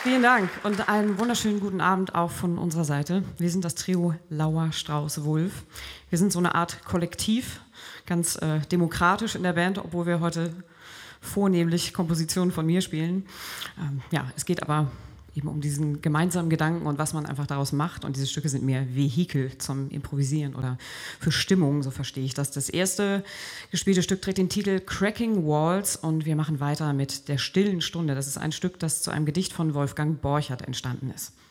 Vielen Dank und einen wunderschönen guten Abend auch von unserer Seite. Wir sind das Trio Lauer, Strauß, Wulff. Wir sind so eine Art Kollektiv, ganz demokratisch in der Band, obwohl wir heute vornehmlich Kompositionen von mir spielen. Ja, es geht aber eben um diesen gemeinsamen Gedanken und was man einfach daraus macht. Und diese Stücke sind mehr Vehikel zum Improvisieren oder für Stimmung, so verstehe ich das. Das erste gespielte Stück trägt den Titel Cracking Walls und wir machen weiter mit Der stillen Stunde. Das ist ein Stück, das zu einem Gedicht von Wolfgang Borchert entstanden ist.